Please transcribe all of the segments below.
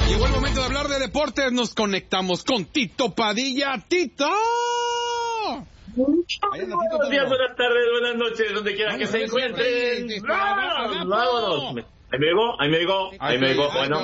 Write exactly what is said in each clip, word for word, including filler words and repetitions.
Llegó el momento de hablar de deportes. Nos conectamos con Tito Padilla. ¡Tito! Buenos días, buenas tardes, buenas noches, donde quiera que se encuentren. ¡Vámonos! Ahí me llegó, ahí me llegó, ahí me llegó. Bueno.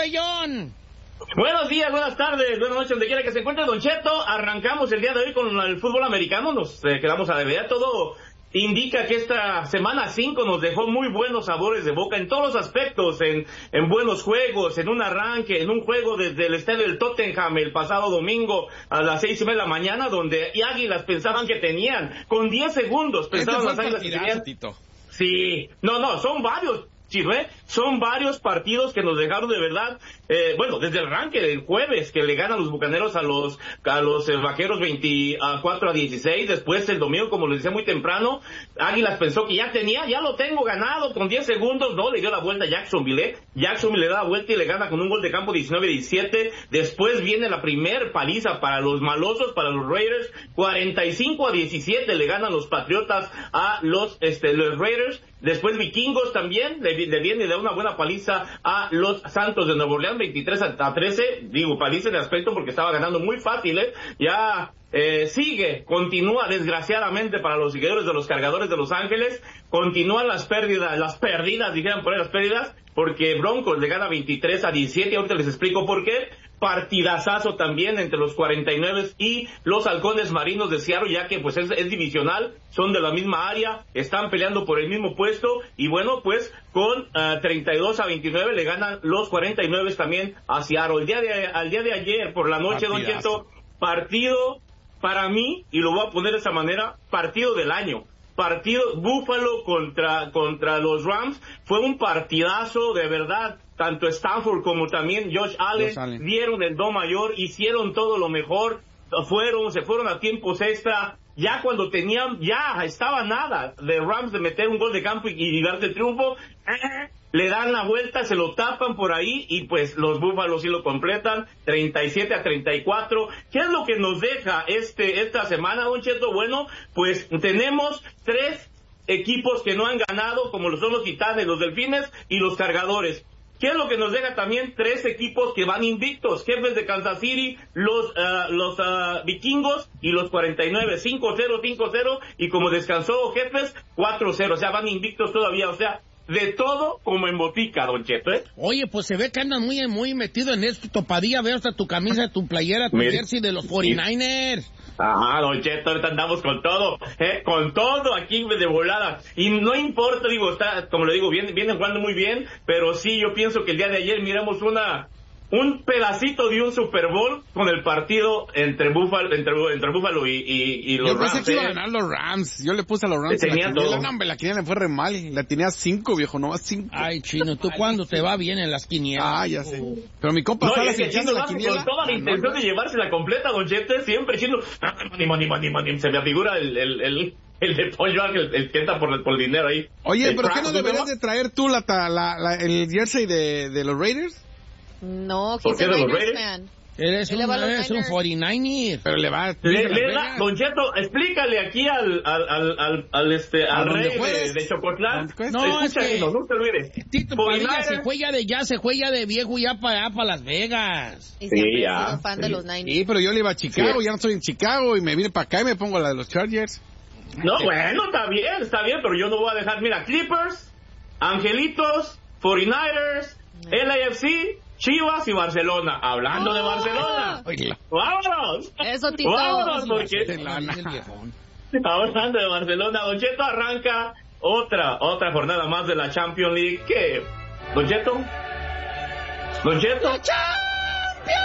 Buenos días, buenas tardes, buenas noches, donde quiera que se encuentre Don Cheto. Arrancamos el día de hoy con el fútbol americano. Nos eh, quedamos a la deber. Todo indica que esta semana cinco nos dejó muy buenos sabores de boca en todos los aspectos, en, en buenos juegos, en un arranque, en un juego desde el estadio del Tottenham el pasado domingo a las seis y media de la mañana, donde Águilas pensaban que tenían, con diez segundos pensaban las Águilas que tenían. Tito. Sí, no, no, son varios. Chirre, son varios partidos que nos dejaron de verdad, eh, bueno, desde el arranque del jueves, que le ganan los Bucaneros a los a los eh, Vaqueros veinticuatro a dieciséis, después el domingo, como les decía muy temprano, Águilas pensó que ya tenía, ya lo tengo ganado, con diez segundos, no, le dio la vuelta a Jacksonville, ¿eh? Jacksonville le da la vuelta y le gana con un gol de campo diecinueve a diecisiete, después viene la primer paliza para los malosos, para los Raiders, cuarenta y cinco a diecisiete le ganan los Patriotas a los, este, los Raiders. Después Vikingos también le, le viene y le da una buena paliza a los Santos de Nueva Orleans, veintitrés a trece, digo paliza de aspecto porque estaba ganando muy fácil, ¿eh? Ya eh, sigue, continúa desgraciadamente para los seguidores de los Cargadores de Los Ángeles, continúan las pérdidas, las pérdidas, dijeran por ahí las pérdidas, porque Broncos le gana veintitrés a diecisiete, ahorita les explico por qué. Partidazazo también entre los cuarenta y nueve y los Halcones Marinos de Seattle, ya que pues es, es divisional, son de la misma área, están peleando por el mismo puesto, y bueno, pues con uh, treinta y dos a veintinueve le ganan los cuarenta y nueve también a Seattle. El día de, al día de ayer, por la noche, Don Cheto, partido para mí, y lo voy a poner de esa manera, partido del año. Partido Buffalo contra contra los Rams, fue un partidazo de verdad. Tanto Stanford como también Josh Allen, Josh Allen dieron el do mayor, hicieron todo lo mejor, fueron, se fueron a tiempos extra, ya cuando tenían, ya estaba nada de Rams de meter un gol de campo y, y darte el triunfo, eh, le dan la vuelta, se lo tapan por ahí y pues los Búfalos sí lo completan, treinta y siete a treinta y cuatro. ¿Qué es lo que nos deja este esta semana, Don Cheto? Bueno, pues tenemos tres equipos que no han ganado, como lo son los Titanes, los Delfines y los Cargadores. ¿Qué es lo que nos deja también? Tres equipos que van invictos, Jefes de Kansas City, los uh, los uh, Vikingos y los cuarenta y nueve, cinco cero, cinco cero, y como descansó Jefes, cuatro cero, o sea, van invictos todavía, o sea, de todo como en botica, Don Cheto, ¿eh? Oye, pues se ve que andan muy, muy metido en esto, Topadilla, veo hasta tu camisa, tu playera, tu Mire. jersey de los cuarenta y nueve ers. Ajá, Don Cheto, ahorita andamos con todo, ¿eh? Con todo aquí de volada. Y no importa, digo, está, como le digo, vienen, vienen jugando muy bien, pero sí, yo pienso que el día de ayer miramos una, un pedacito de un Super Bowl con el partido entre Buffalo, entre, entre Buffalo y, y, y los Rams. Yo pensé que iban a ganar los Rams, yo le puse a los Rams. Tenía la todo. No, hombre, la quiniela le fue re mal, la tenía cinco, viejo, no más cinco. Ay, Chino, ¿tú cuándo te va bien en las quinielas? Ah, ya sé. Pero mi compa no, sale es que Chino la quiniela. Con toda la intención de llevarse la completa, Don Cheto, siempre Chino, ni mani, mani, mani, se me figura el, el, el, el de Pollo Ángel, el que entra por el, por el dinero ahí. Oye, el ¿pero crack, qué no deberías de traer tú la, la, la, el jersey de, de los Raiders? No, ¿Por qué de los Raiders? Fan. Eres un, eres un cuarenta y nueve, pero le va... Le, le da, Don Cheto, explícale aquí al, al, al, al, al este, al rey de, de Chocotlán. No, es que... No, no te olvides. Tito Padilla se juega de ya, se juega de viejo ya para para Las Vegas. Y siempre sí, he ya. sido fan sí. de los Niners. Sí, pero yo le iba a Chicago, sí. ya no estoy en Chicago, y me vine para acá y me pongo la de los Chargers. No, bueno, está bien, está bien, pero yo no voy a dejar, mira, Clippers, Angelitos, cuarenta y nueve ers, L A F C, Chivas y Barcelona. Hablando oh, de Barcelona. Oíla. ¡Vámonos! Eso, Tito. ¡Vámonos! Porque... Hablando de Barcelona, Don Cheto, arranca otra, otra jornada más de la Champions League. ¿Qué? ¿Don Cheto? ¿Don Cheto? ¡La Champions!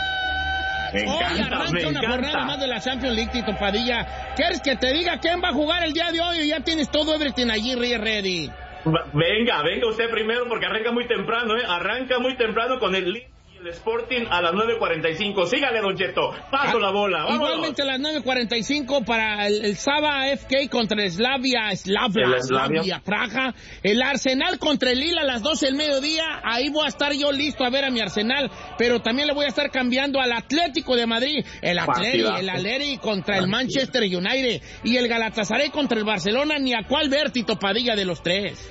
Me encanta, hoy arranca me una encanta. jornada más de la Champions League, Tito Padilla. ¿Quieres que te diga quién va a jugar el día de hoy o ya tienes todo everything allí ready? Venga, venga usted primero porque arranca muy temprano, ¿eh? Arranca muy temprano con el Leeds y el Sporting a las nueve cuarenta y cinco. Sígale, Don Cheto. Paso ah, la bola. Vámonos. Igualmente a las nueve cuarenta y cinco para el, el Saba F K contra Slavia, Slavia, Slavia, Praga. El Arsenal contra el Lille a las doce del mediodía. Ahí voy a estar yo listo a ver a mi Arsenal, pero también le voy a estar cambiando al Atlético de Madrid. El Atlético, el Aleri contra el Manchester United y el Galatasaray contra el Barcelona. Ni a cuál ver, Tito Padilla, de los tres.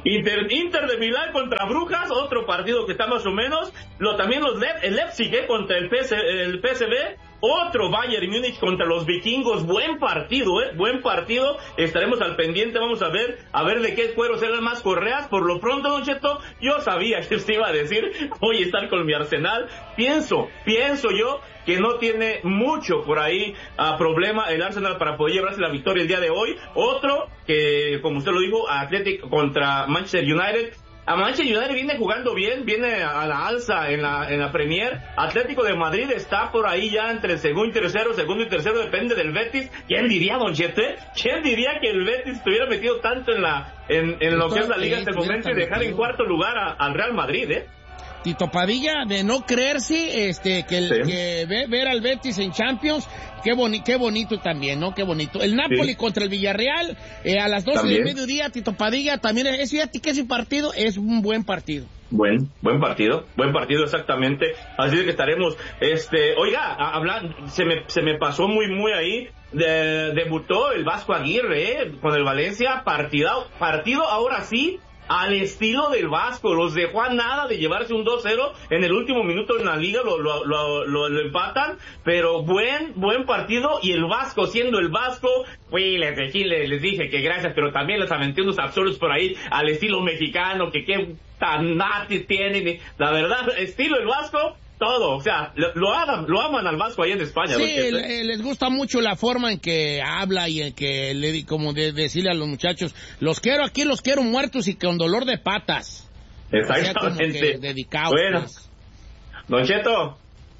Inter, Inter de Milán contra Brujas, otro partido que está más o menos. Lo, también los Le, el Leipzig eh, contra el, P S, el P S V. Otro Bayern Múnich contra los vikingos. Buen partido, eh. Buen partido. Estaremos al pendiente. Vamos a ver, a ver de qué cuero serán más correas. Por lo pronto, Don Cheto, yo sabía que usted iba a decir, voy a estar con mi Arsenal. Pienso, pienso yo que no tiene mucho por ahí uh, problema el Arsenal para poder llevarse la victoria el día de hoy. Otro que, como usted lo dijo, Athletic contra Manchester United. A Manchester United viene jugando bien, viene a la alza en la en la Premier. Atlético de Madrid está por ahí ya entre segundo y tercero, segundo y tercero, depende del Betis. ¿Quién diría, Don Chete? ¿Quién diría que el Betis estuviera metido tanto en la en, en lo que es la liga hasta el momento y dejar en cuarto lugar a, al Real Madrid, eh? Tito Padilla, de no creerse este que, el, sí. que ve, ver al Betis en Champions, qué, boni, qué bonito también, ¿no? Qué bonito. El Napoli sí. contra el Villarreal, eh, a las doce también. Del mediodía, Tito Padilla, también es, fíjate que ese partido es un buen partido. Buen, buen partido, buen partido exactamente. Así de que estaremos, este, oiga, hablando, se me, se me pasó muy, muy ahí, de, debutó el Vasco Aguirre, eh, con el Valencia, partido, partido ahora sí, al estilo del Vasco, los dejó a nada de llevarse un dos cero en el último minuto en la liga, lo, lo, lo, lo, lo empatan, pero buen buen partido, y el Vasco siendo el Vasco, fui, les dije, les dije que gracias, pero también les aventé unos absurdos por ahí al estilo mexicano, que qué tan natis tienen, la verdad, estilo el Vasco, todo, o sea, lo, lo, aman, lo aman al Vasco ahí en España. Sí, le, les gusta mucho la forma en que habla y en que, le, como de decirle a los muchachos, los quiero aquí, los quiero muertos y con dolor de patas. Exactamente. O sea, como que dedicados. Bueno, pues. Don Cheto,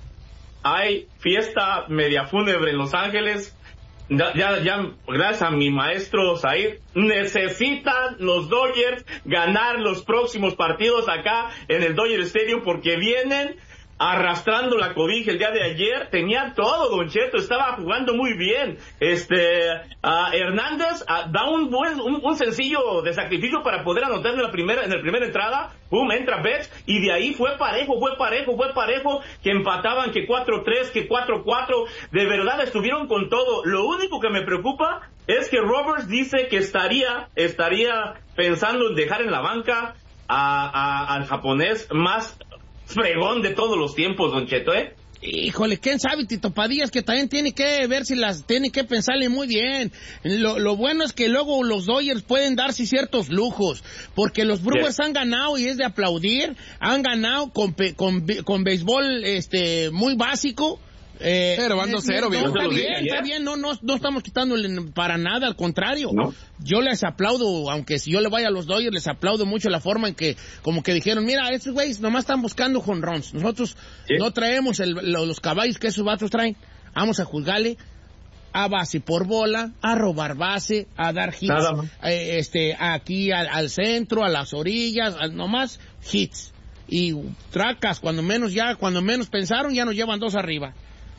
hay fiesta media fúnebre en Los Ángeles. Ya, ya, ya, gracias a mi maestro Zahir, necesitan los Dodgers ganar los próximos partidos acá en el Dodger Stadium porque vienen arrastrando la cobija el día de ayer, tenía todo, Don Cheto, estaba jugando muy bien. Este, uh, Hernández uh, da un buen, un, un sencillo de sacrificio para poder anotar en la primera, en la primera entrada, boom, entra Betts, y de ahí fue parejo, fue parejo, fue parejo, que empataban, que cuatro tres, que cuatro cuatro, de verdad estuvieron con todo. Lo único que me preocupa es que Roberts dice que estaría, estaría pensando en dejar en la banca a, a, al japonés más fregón de todos los tiempos, Don Cheto, ¿eh? Híjole, ¿quién sabe, Tito Padilla? Es que también tiene que ver si las, tiene que pensarle muy bien. Lo, lo bueno es que luego los Dodgers pueden darse ciertos lujos, porque los Brewers yeah. han ganado y es de aplaudir, han ganado con, con, con béisbol este, muy básico. Eh, Pero van dos cero, bien. No, está bien, está bien, no, no, no estamos quitándole para nada, al contrario. ¿No? Yo les aplaudo, aunque si yo le vaya a los Dodgers, les aplaudo mucho la forma en que, como que dijeron, mira, estos güeyes nomás están buscando jonrones. Nosotros ¿Sí? no traemos el, los caballos que esos vatos traen. Vamos a juzgarle a base por bola, a robar base, a dar hits, eh, este, aquí al, al centro, a las orillas, a, nomás hits. Y tracas, cuando menos ya, cuando menos pensaron, ya nos llevan dos arriba.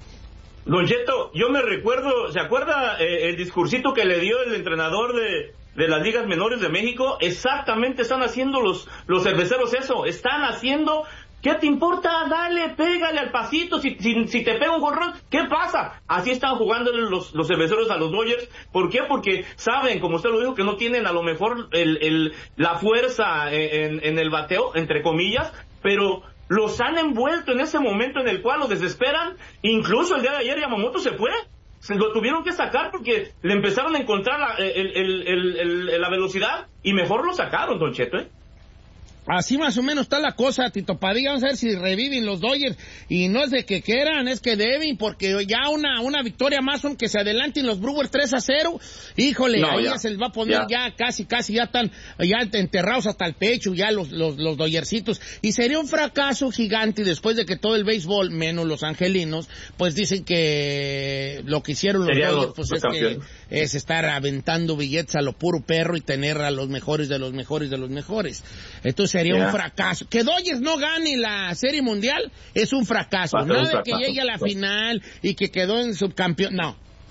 Don Cheto, yo me recuerdo, ¿se acuerda eh, el discursito que le dio el entrenador de, de las ligas menores de México? Exactamente están haciendo los, los cerveceros eso, están haciendo, ¿qué te importa? Dale, pégale al pasito, si, si, si te pega un jonrón, ¿qué pasa? Así están jugando los, los cerveceros a los Dodgers. ¿Por qué? Porque saben, como usted lo dijo, que no tienen a lo mejor el, el, la fuerza en, en el bateo, entre comillas, pero los han envuelto en ese momento en el cual los desesperan. Incluso el día de ayer Yamamoto se fue, se lo tuvieron que sacar porque le empezaron a encontrar la, el, el, el, el, la velocidad y mejor lo sacaron, Don Cheto, ¿eh? Así más o menos está la cosa, Tito Padilla. Vamos a ver si reviven los Dodgers. Y no es de que quieran, es que deben, porque ya una una victoria más, aunque se adelanten los Brewers tres a cero. Híjole, no, ahí ya se les va a poner ya. ya casi, casi, ya están ya enterrados hasta el pecho, ya los, los, los Dodgercitos. Y sería un fracaso gigante después de que todo el béisbol, menos los angelinos, pues dicen que lo que hicieron los Dodgers, pues es que es estar aventando billetes a lo puro perro y tener a los mejores de los mejores de los mejores. Entonces sería yeah. un fracaso. Que Dodgers no gane la Serie Mundial es un fracaso. Nada de que llegue a la final y que quedó en subcampeón. No.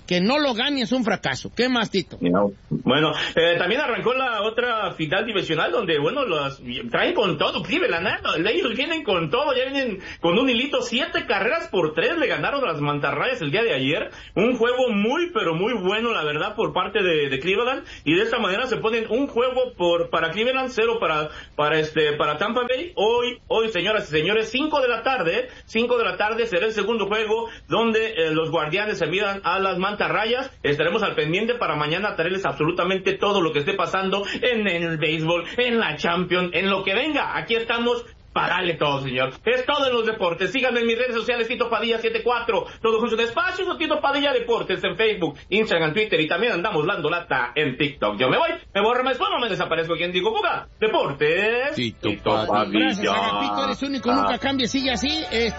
que no lo gane es un fracaso. ¿Qué más, Tito? No. Bueno, eh, también arrancó la otra final divisional donde, bueno, los traen con todo, Cleveland, ¿eh? Ellos vienen con todo, ya vienen con un hilito, siete carreras por tres le ganaron a las mantarrayas el día de ayer, un juego muy, pero muy bueno, la verdad, por parte de, de Cleveland, y de esta manera se ponen un juego por para Cleveland, cero para para este para Tampa Bay. Hoy, hoy, señoras y señores, cinco de la tarde, cinco de la tarde será el segundo juego donde eh, los Guardianes se midan a las mantarrayas. Estaremos al pendiente para mañana traerles absolutamente todo lo que esté pasando en, en el béisbol, en la Champions, en lo que venga. Aquí estamos para darle todo, señor. Es todo en los deportes. Síganme en mis redes sociales, Tito Padilla setenta y cuatro. Todo junto despacio, o Tito Padilla Deportes en Facebook, Instagram, Twitter, y también andamos dando lata en TikTok. Yo me voy, me borro, me después, me desaparezco. ¿Quién digo? Buga, Deportes. Tito Padilla. Gracias, Agapito, eres único, nunca cambies, sigue así. Eh,